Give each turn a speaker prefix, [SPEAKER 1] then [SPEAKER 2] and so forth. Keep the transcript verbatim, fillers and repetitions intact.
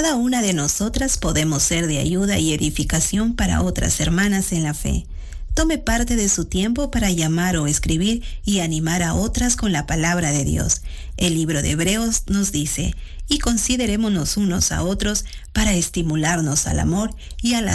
[SPEAKER 1] cada una de nosotras podemos ser de ayuda y edificación para otras hermanas en la fe. Tome parte de su tiempo para llamar o escribir y animar a otras con la palabra de Dios. El libro de Hebreos nos dice, y considerémonos unos a otros para estimularnos al amor y a la